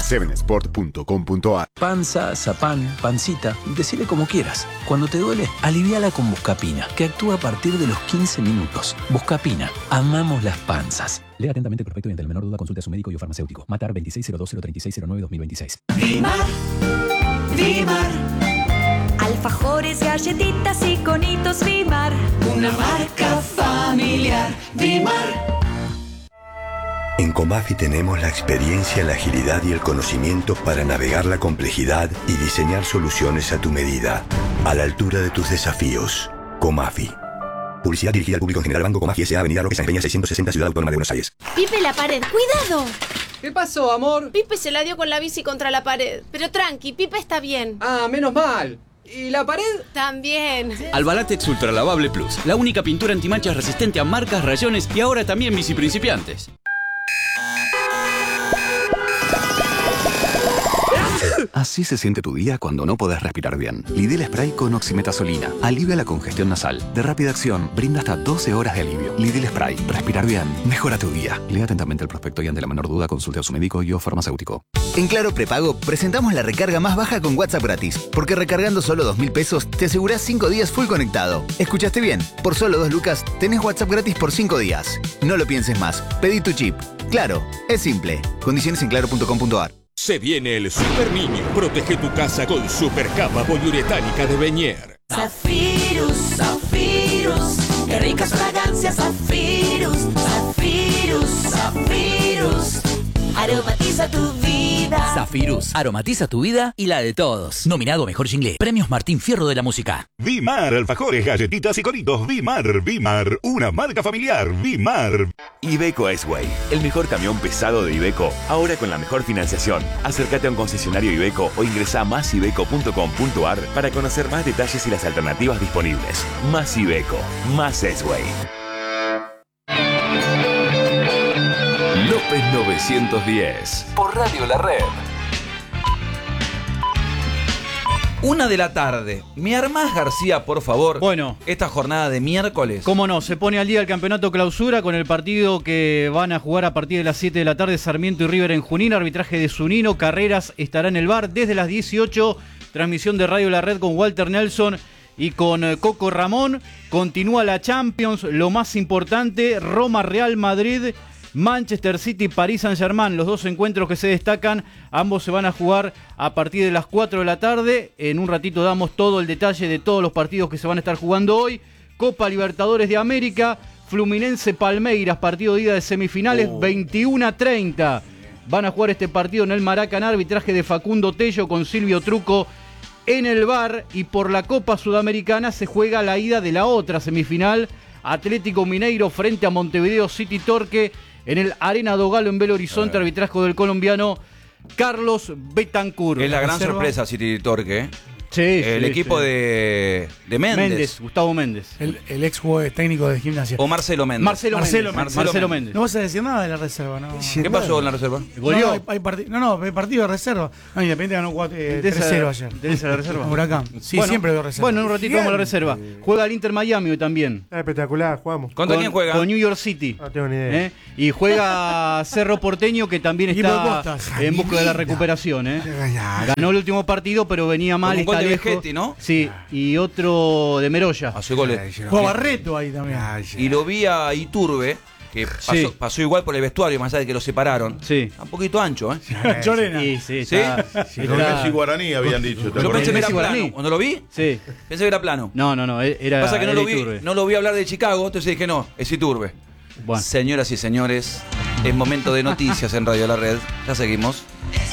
7sport.com.ar. Panza, zapán, pancita, decile como quieras. Cuando te duele, aliviala con Buscapina, que actúa a partir de los 15 minutos. Buscapina, amamos las panzas. Lea atentamente el prospecto y ante la menor duda consulte a su médico y o farmacéutico. Matar 2602-03609-2026. Dimar, Dimar. Alfajores, galletitas y conitos Dimar. Una marca familiar. Dimar. En Comafi tenemos la experiencia, la agilidad y el conocimiento para navegar la complejidad y diseñar soluciones a tu medida, a la altura de tus desafíos. Comafi. Publicidad dirigida al público en general. Banco Comafi S.A. Avenida Roque Sáenz Peña 660, Ciudad Autónoma de Buenos Aires. Pipe, la pared. ¡Cuidado! ¿Qué pasó, amor? Pipe se la dio con la bici contra la pared. Pero tranqui, Pipe está bien. Ah, menos mal. ¿Y la pared? También. Albalatex Ultra Lavable Plus. La única pintura antimanchas resistente a marcas, rayones y ahora también bici principiantes. Así se siente tu día cuando no podés respirar bien. Lidl Spray con oximetazolina. Alivia la congestión nasal. De rápida acción, brinda hasta 12 horas de alivio. Lidl Spray. Respirar bien. Mejora tu día. Lea atentamente el prospecto y ante la menor duda consulte a su médico y o farmacéutico. En Claro Prepago presentamos la recarga más baja con WhatsApp gratis. Porque recargando solo 2.000 pesos te asegurás 5 días full conectado. ¿Escuchaste bien? Por solo 2 lucas tenés WhatsApp gratis por 5 días. No lo pienses más. Pedí tu chip. Claro, es simple. Condiciones en claro.com.ar. Se viene el Super Niño. Protege tu casa con super capa poliuretánica de Beñer. Zafirus, Zafirus. Qué ricas fragancias, Zafirus, Zafirus, Zafirus. Aromatiza tu vida. Zafirus, aromatiza tu vida y la de todos. Nominado a Mejor Jingle. Premios Martín Fierro de la Música. Dimar, alfajores, galletitas y coritos. Dimar, una marca familiar. Dimar. Iveco S-Way, el mejor camión pesado de Iveco, ahora con la mejor financiación. Acércate a un concesionario Iveco o ingresa a masiveco.com.ar para conocer más detalles y las alternativas disponibles. Más Iveco, más S-Way. López 910 por Radio La Red. 1 de la tarde. ¿Me armás, García, por favor? Bueno. Esta jornada de miércoles. Cómo no, se pone al día el campeonato clausura con el partido que van a jugar a partir de las 7 de la tarde Sarmiento y River en Junín, arbitraje de Zunino, Carreras estará en el bar desde las 18, transmisión de Radio La Red con Walter Nelson y con Coco Ramón. Continúa la Champions, lo más importante, Roma Real Madrid, Manchester City, París Saint-Germain, los dos encuentros que se destacan, ambos se van a jugar a partir de las 4 de la tarde. En un ratito damos todo el detalle de todos los partidos que se van a estar jugando hoy. Copa Libertadores de América, Fluminense Palmeiras, partido de ida de semifinales, 21:30. Van a jugar este partido en el Maracaná, arbitraje de Facundo Tello con Silvio Truco en el VAR. Y por la Copa Sudamericana se juega la ida de la otra semifinal, Atlético Mineiro frente a Montevideo City Torque, en el Arena do Galo en Belo Horizonte, arbitraje del colombiano Carlos Betancur. Es la gran sorpresa, City Torque. Sí, el equipo sí. de Méndez. Gustavo Méndez. El ex jugador técnico de Gimnasia. O Marcelo Méndez. Marcelo Méndez. No vas a decir nada de la reserva, ¿no? ¿Qué pasó en la reserva? ¿Goleó? Hay partido de reserva. No, Independiente ganó 3-0 ayer. ¿Tenés a la reserva? Huracán. Sí, bueno, siempre veo reserva. Bueno, en un ratito vamos a la reserva. Juega el Inter Miami hoy también. Espectacular, jugamos. ¿Contra quién juega? Con New York City. No tengo ni idea. Y juega Cerro Porteño, que también está en busca de la recuperación. Ganó el último partido, pero venía mal. Con un está gol de lejos. Vegetti, ¿no? Sí, y otro de Meroya. Hace goles. Juega Barreto ahí también. Y lo vi a Iturbe, que pasó igual por el vestuario, más allá de que lo separaron. Sí. Está un poquito ancho, ¿eh? Chorena. Sí. Messi Guaraní habían dicho. Yo pensé que era plano. Cuando lo vi, sí. Pensé que era plano. No, era. Pasa que Iturbe. no lo vi hablar de Chicago, entonces dije, no, es Iturbe. Bueno. Señoras y señores, es momento de noticias en Radio La Red. Ya seguimos.